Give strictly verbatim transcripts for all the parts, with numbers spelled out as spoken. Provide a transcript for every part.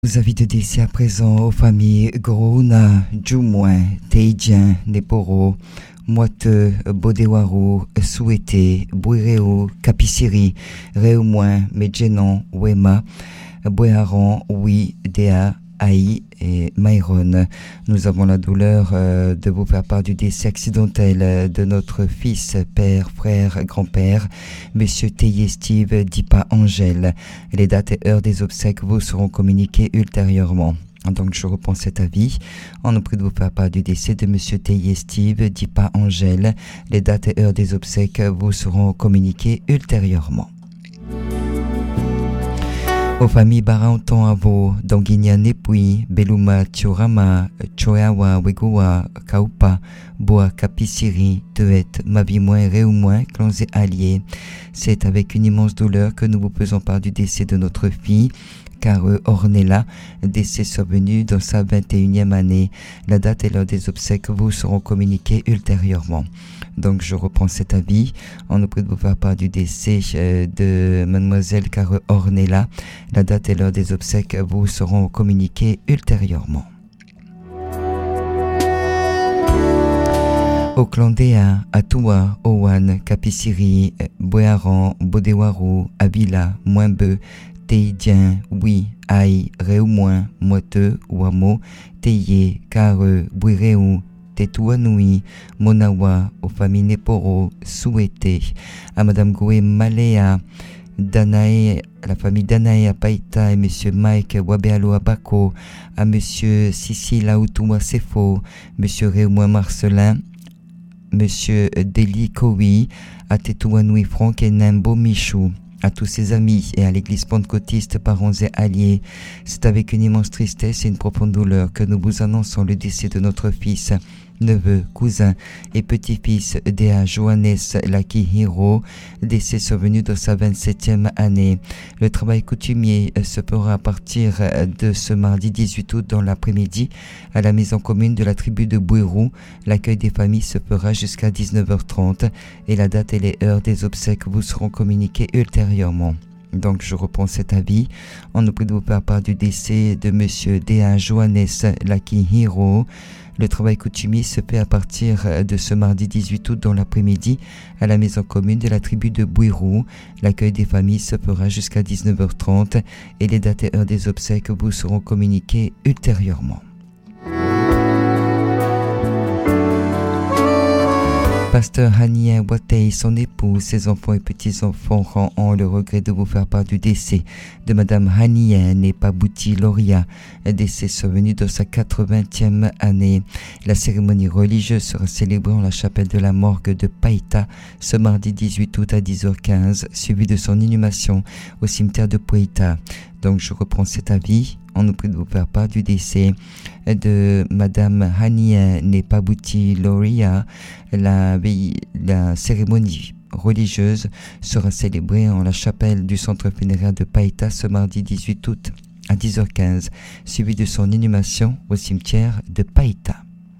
Nous invitons d'ici à présent aux familles Grouna, Djoumoin, Teidjien, Neporo, Moiteux, Bodewaru, Souété, Bouireo, Capisiri, Réumouin, Medjenon, Wema, Bouéharan, Oui, Déa, Aïe et Maïron. Nous avons la douleur euh, de vous faire part du décès accidentel de notre fils, père, frère, grand-père, Monsieur Théier Steve Dipa Angèle. Les dates et heures des obsèques vous seront communiquées ultérieurement. Donc je reprends cet avis. On nous prie de vous faire part du décès de Monsieur Théier Steve Dipa Angèle. Les dates et heures des obsèques vous seront communiquées ultérieurement. Aux familles Baranton Avo, Donguigna Nepui, Beluma, Tiorama, Choeawa, Wegoa, Kaupa, Boa, Capisiri, Teet, Mavimoin, Réumouin, clans et alliés. C'est avec une immense douleur que nous vous faisons part du décès de notre fille, car Ornella, décès survenu dans sa vingt et unième année. La date et l'heure des obsèques vous seront communiquées ultérieurement. Donc je reprends cet avis. On nous prie de vous faire part du décès euh, de mademoiselle Care Ornella. La date et l'heure des obsèques vous seront communiquées ultérieurement. Au Clandéa, Atoua, Owan, Capisiri, Bouéharan, Bodewaru, Avila, Moinbeu, Teidjien, Oui, Aïe, Réumouin, Moiteux, Ouamo, Théier, Care, Bouireu, Tetouanoui, Monawa, aux familles Neporo, Souété, à Madame Goué Maléa, Danae, la famille Danae Païta et Monsieur Mike Wabealo Abako, à Monsieur Sissi Laoutoua Sefo, Monsieur Réumouin Marcelin, Monsieur Deli Koui, à Tetouanoui Franck et Nimbo Michou. À tous ses amis et à l'église pentecôtiste, parents et alliés, c'est avec une immense tristesse et une profonde douleur que nous vous annonçons le décès de notre fils, neveu, cousin et petit-fils Dea Johannes Lakihiro, décès survenu dans sa vingt-septième année. Le travail coutumier se fera à partir de ce mardi dix-huit août dans l'après-midi à la maison commune de la tribu de Bouirou. L'accueil des familles se fera jusqu'à dix-neuf heures trente et la date et les heures des obsèques vous seront communiquées ultérieurement. Donc je reprends cet avis. On nous prie de vous faire part du décès de Monsieur Dea Johannes Lakihiro. Le travail coutumier se fait à partir de ce mardi dix-huit août dans l'après-midi à la maison commune de la tribu de Bouirou. L'accueil des familles se fera jusqu'à dix-neuf heures trente et les dates et heures des obsèques vous seront communiquées ultérieurement. Pasteur Hanien Watei, son épouse, ses enfants et petits-enfants ont le regret de vous faire part du décès de Madame Hanien Nepabouti Loria, décès survenu dans sa quatre-vingtième année. La cérémonie religieuse sera célébrée en la chapelle de la morgue de Païta ce mardi dix-huit août à dix heures quinze, suivi de son inhumation au cimetière de Païta. Donc je reprends cet avis. On nous prie de vous faire part du décès de Madame Hanien Nepabouti Loria. La, la cérémonie religieuse sera célébrée en la chapelle du centre funéraire de Païta ce mardi dix-huit août à dix heures quinze, suivi de son inhumation au cimetière de Païta.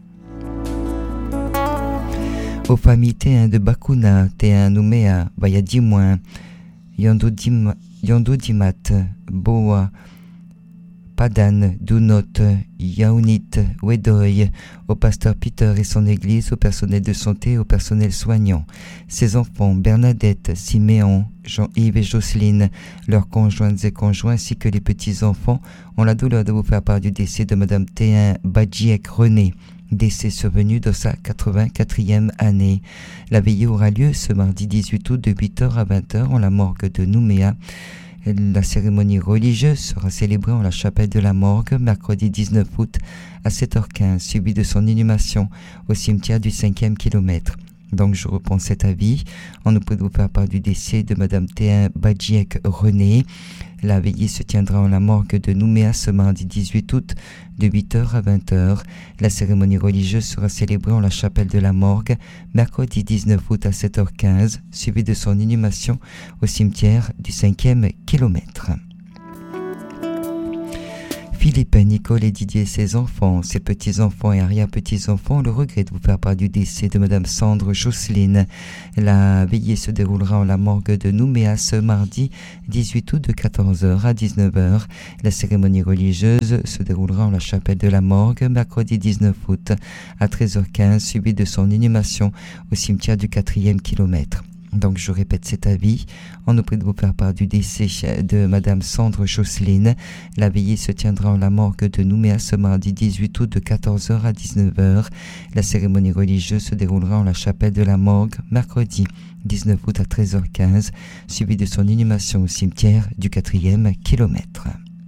Aux familles T un de Bakuna, T un Nouméa, Bayadimoin, Yando Dimat, Boa, Padan, Dunot, Yaounit, Wedoy, au pasteur Peter et son église, au personnel de santé et au personnel soignant, ses enfants Bernadette, Siméon, Jean-Yves et Jocelyne, leurs conjointes et conjoints ainsi que les petits-enfants ont la douleur de vous faire part du décès de Madame T un Badjiek René, décès survenu dans sa quatre-vingt-quatrième année. La veillée aura lieu ce mardi dix-huit août de huit heures à vingt heures en la morgue de Nouméa. La cérémonie religieuse sera célébrée en la chapelle de la morgue mercredi dix-neuf août à sept heures quinze, suivi de son inhumation au cimetière du cinquième kilomètre. Donc je reprends cet avis. On nous prie de vous faire part du décès de Madame T un Badjiek René. La veillée se tiendra en la morgue de Nouméa ce mardi dix-huit août de huit heures à vingt heures. La cérémonie religieuse sera célébrée en la chapelle de la morgue mercredi dix-neuf août à sept heures quinze, suivi de son inhumation au cimetière du cinquième kilomètre. Philippe, Nicole et Didier, ses enfants, ses petits-enfants et arrière-petits-enfants, le regret de vous faire part du décès de Madame Sandre Jocelyne. La veillée se déroulera en la morgue de Nouméa ce mardi dix-huit août de quatorze heures à dix-neuf heures. La cérémonie religieuse se déroulera en la chapelle de la morgue mercredi dix-neuf août à treize heures quinze, suivi de son inhumation au cimetière du quatrième kilomètre. Donc je répète cet avis, on nous prie de vous faire part du décès de Madame Sandre Jocelyne. La veillée se tiendra en la morgue de Nouméa ce mardi dix-huit août de quatorze heures à dix-neuf heures. La cérémonie religieuse se déroulera en la chapelle de la morgue mercredi dix-neuf août à treize heures quinze, suivi de son inhumation au cimetière du quatrième kilomètre.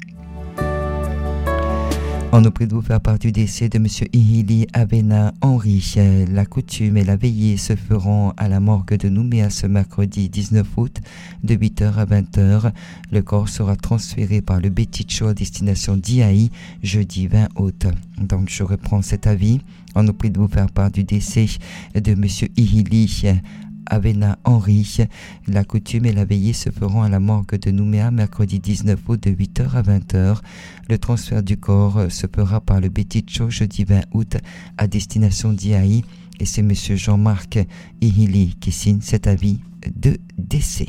On nous prie de vous faire part du décès de M. Ihili Abena Henry. La coutume et la veillée se feront à la morgue de Nouméa ce mercredi dix-neuf août de huit heures à vingt heures. Le corps sera transféré par le Beticho à destination d'Iaï jeudi vingt août. Donc je reprends cet avis. On nous prie de vous faire part du décès de M. Ihili Abena Henry. La coutume et la veillée se feront à la morgue de Nouméa mercredi dix-neuf août de huit heures à vingt heures. Le transfert du corps se fera par le Beticho jeudi vingt août à destination d'Iaï et c'est M. Jean-Marc Ihili qui signe cet avis de décès.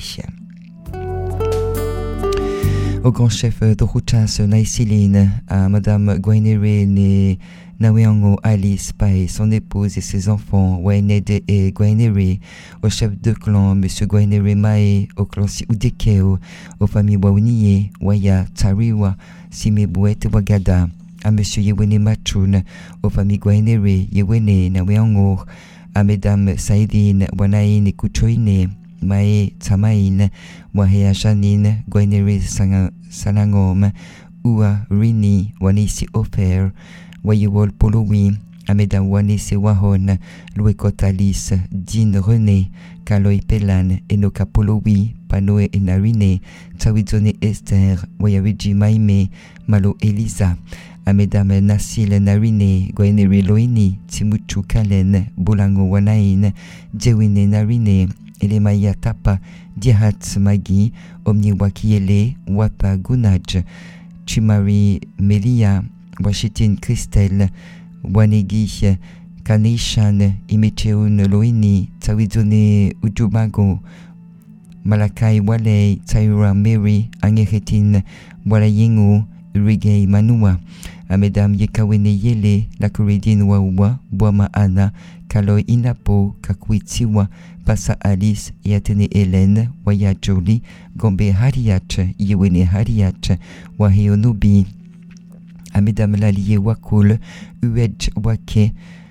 Au grand chef de Ruchas Naïsiline, à Madame Gwainere ne Naweango Alice Pae, son épouse et ses enfants, Wainede et Gwainere, au chef de clan, M. Gwainere Mae, au clan Siudekeo, aux familles Wauniye, Waya, Tariwa, Simebouet et Wagada, à M. Yewene Machoun, aux familles Gwainere, Yewene, Naweango, à Mesdames Saïdine, Wanaïn et Kuchoine, Mae, Tamaïn, Wahea Janine, Gwainere Sanangom, Ua Rini, Wanisi Ofer, Wayewol Polowi, Ameda Wanese Wahon, Louekot Alice, Dean René, Kaloi Pelan, Enoka Polowi, Panoe Enarine, Tawizone Esther, Wayawiji Maime, Malo Elisa, Amedame Nasil Narine, Gwainere Loini, Timuchu Kalen, Bolango Wanain, Jewine Narine, Elemaya Tapa, Dihat Magi, Omni Wakiele, Wapa Gunaj, Chimari Melia, Washington Christelle, Wanegi, Kaneishan, Imecheun Loini, Tawizone Ujumago, Malakai Walei, Taira Mary, Angeretin, Walayengu, Urigei Manua, à Mesdames Yekawene Yele, la Corédienne Wawa, Boama Ana, Kaloi Inapo, Kakuitiwa, Passa Alice, Yatene Hélène, Waya Jolie, Gombe Hariach, Yewene Hariach, Waheonubi, à Mesdames Lalie Wakul, Uej Wake,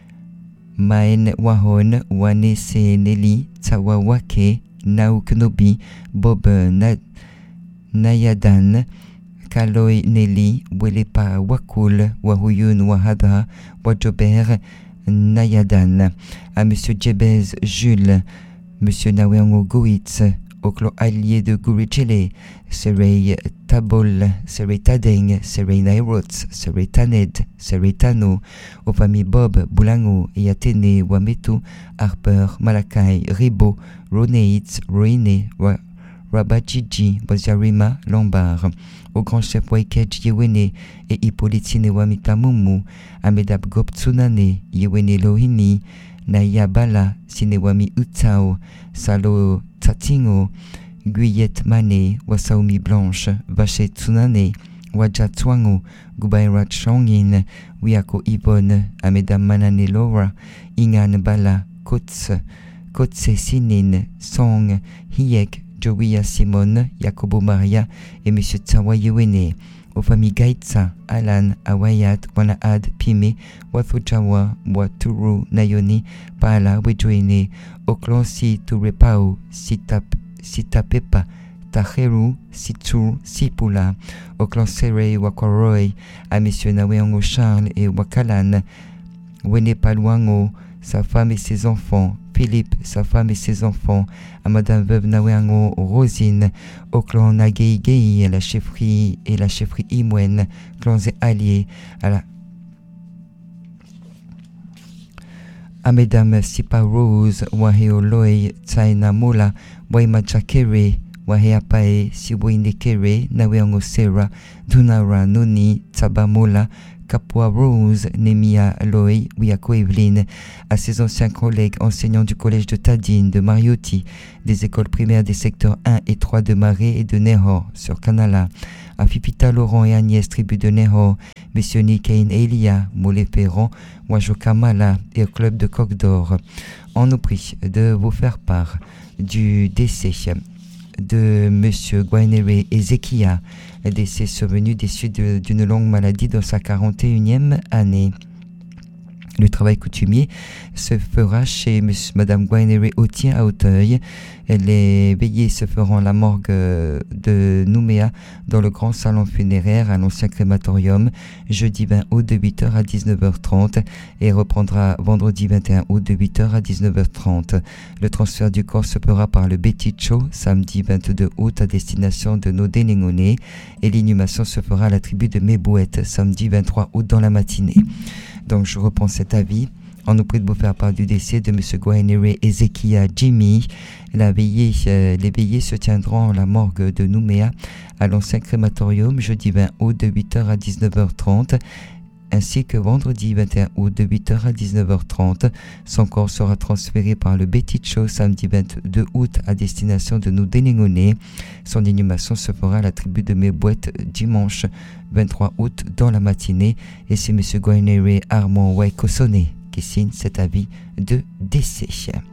Maen Wahon, Wanese Nelly, Tawa Wake, Nauknobi, Bob Na, Nayadan, Kaloi Nelly, Welepa Wakul, Wahuyun Wahada, Wajober Nayadan, à M. Djebez Jules, M. Naweango Goitz, au clan allié de Gurichele, Serei Tabol, Serei Tadeng, Serei Nairots, Serei Taned, Serei Tano, aux familles Bob, Boulango et Athénée, Wametu, Harper, Malakai, Ribo, Roneitz, Roine, Rabajiji, Waziarima, Lombard, au grand chef Waikej Yewene et Hippolytine Wamita Mumu, Amedab Gop Tsunane, Yewene Lohini, Nayabala, Sinewami Utao, Salo Tatingo, Guyette Mane, Wasaomi Blanche, Vache Tsunane, Waja Twango, Gubayrat Shongin, Wiako Ibon, Amedam Manane Laura, Ingan Bala, Kotse, Kotse Sinin, Song, Hiek, Jowiya Simone, Yakobo Maria et M. Tsawa Yewene, aux familles Gaitsa, Alan, Awayat, Wanaad, Pime, Wathujawa, Waturu, Nayoni, Paala, Wejoene, au clan Si Turepao, Sitap, Sitapepa, Taheru, Situr, Sipula, au clan Serei, Wakoroy, à M. Naweango Charles et Wakalan, Wene Paluango, sa femme et ses enfants, Philippe, sa femme et ses enfants, à Madame Veuve Naweango Rosine, au clan Nageigei, à la chefferie et la chefferie Imwen, clans et alliés, à la à Mesdames Sipa Rose, Waheo Loi, Tsaina Mola, Waima Jakere, Waheapae, Siwinekere, Naweangosera, Dunara, Noni, Tsabamola, Kapua Rose, Nemia Loi, Wiako Evelyn, à ses anciens collègues enseignants du collège de Tadine, de Mariotti, des écoles primaires des secteurs un et trois de Marais et de Nehor, sur Canala, à Fipita Laurent et Agnès, tribu de Nehor, Messieurs Nikain et Elia, Molé Perron, Wajoka Mala et au club de Coq d'Or. On nous prie de vous faire part du décès de Monsieur Guainere Ezekia, décès survenu des suites d'une longue maladie dans sa quarante et unième année. Le travail coutumier se fera chez Madame Guainere Autien à Auteuil. Les veillées se feront à la morgue de Nouméa dans le grand salon funéraire à l'ancien crématorium jeudi vingt août de huit heures à dix-neuf heures trente et reprendra vendredi vingt et un août de huit heures à dix-neuf heures trente. Le transfert du corps se fera par le Beticho samedi vingt-deux août à destination de Nodé-Négoné et l'inhumation se fera à la tribu de Mébouette samedi vingt-trois août dans la matinée. Donc je reprends cet avis. On nous prie de vous faire part du décès de M. Guainere Ezekia Jimmy. La veillée, euh, les veillées se tiendront à la morgue de Nouméa à l'ancien crématorium jeudi vingt août de huit heures à dix-neuf heures trente ainsi que vendredi vingt et un août de huit heures à dix-neuf heures trente. Son corps sera transféré par le Beticho samedi vingt-deux août à destination de Nodé-Négoné. Son inhumation se fera à la tribu de Mébouette dimanche vingt-trois août dans la matinée et c'est M. Guainere Armand Waikosone qui signe cet avis de décès.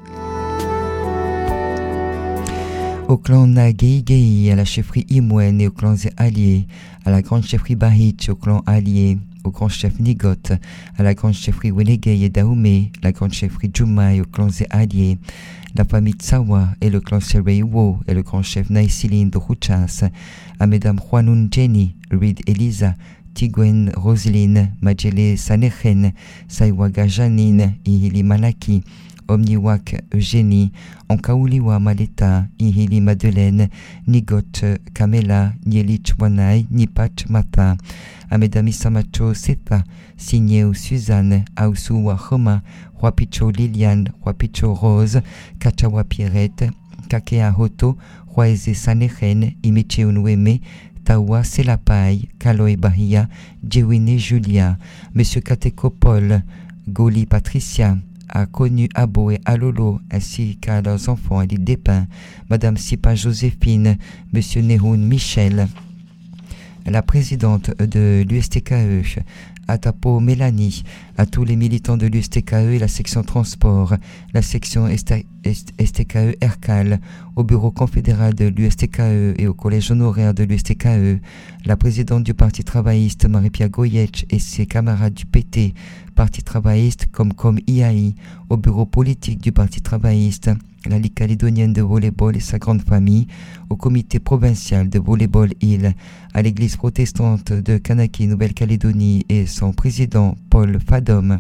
Au clan Nageigei, à la chefferie Imwen et au clan alliés, à la grande chefferie Bahitch, au clan allié, au grand chef Nigot, à la grande chefferie Wenegei et Daoumé, la grande chefferie Jumai, au clan alliés, la famille Tsawa et le clan Sereiwo et le grand chef Naisiline de Huchas, à mesdames Juanun Jenny, Reed Elisa, Tigwen Roseline, Majele Sanechen, Saiwaga Janine, Ihili Malaki, Omniwak Eugénie, Onkauliwa Maleta, Ihili Madeleine, Nigot Kamela, Nielich Wanai, Nipach Mata, à mesdames Isamacho Seta, Signeo Suzanne, Ausu Wahoma, Huapicho Liliane, Huapicho Rose, Kachawa Pierrette, Kakea Hoto, Huaeze Sanechen, Imiche Unweme, Tawa Selapai, Kaloe Bahia, Djewine Julia, Monsieur Kateko Paul, Goli Patricia, a connu Abo et Alolo ainsi qu'à leurs enfants à l'île des Pins, Madame Sipa Joséphine, Monsieur Nehoun Michel, la présidente de l'U S T K E, à Tapo Mélanie, à tous les militants de l'U S T K E et la section transport, la section S T K E Ercal, au bureau confédéral de l'U S T K E et au collège honoraire de l'U S T K E, la présidente du Parti travailliste Marie-Pierre Goyetch et ses camarades du P T, Parti travailliste comme comme I A I, au bureau politique du Parti travailliste, la Ligue calédonienne de volleyball et sa grande famille, au comité provincial de volleyball Île, à l'église protestante de Kanaki, Nouvelle-Calédonie et son président Paul Fadom,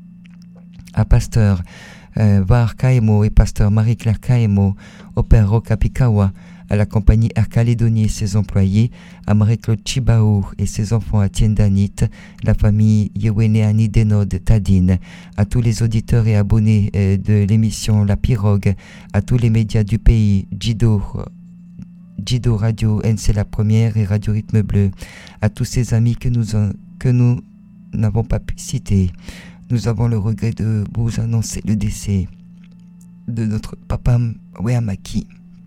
à pasteur euh, Var Kaemo et pasteur Marie-Claire Kaemo, au père Roka Pikawa, à la compagnie Air Calédonie et ses employés, à Marie-Claude Chibaou et ses enfants à Tiendanit, la famille Yeweneani Denod Tadine, à tous les auditeurs et abonnés euh, de l'émission La Pirogue, à tous les médias du pays, Jido, Jido Radio, N C La Première et Radio Rythme Bleu, à tous ces amis que nous, en, que nous n'avons pas pu citer. Nous avons le regret de vous annoncer le décès de notre papa Weamaki.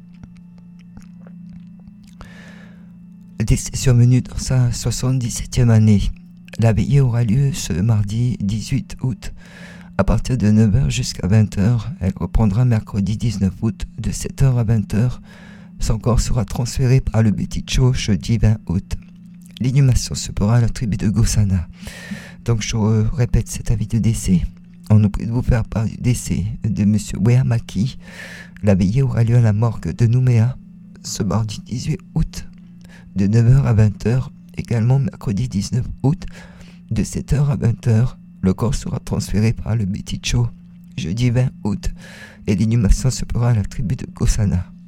Décès survenu dans sa soixante-dix-septième année. La veillée aura lieu ce mardi dix-huit août à partir de neuf heures jusqu'à vingt heures. Elle reprendra mercredi dix-neuf août de sept heures à vingt heures. Son corps sera transféré par le Beticho jeudi vingt août. L'inhumation se fera à la tribu de Gossana. Donc je répète cet avis de décès. On nous prie de vous faire part du décès de M. Weamaki. La veillée aura lieu à la morgue de Nouméa ce mardi dix-huit août. De neuf heures à vingt heures, également mercredi dix-neuf août, de sept heures à vingt heures, le corps sera transféré par le Beticho jeudi vingt août et l'inhumation se fera à la tribu de Gossana.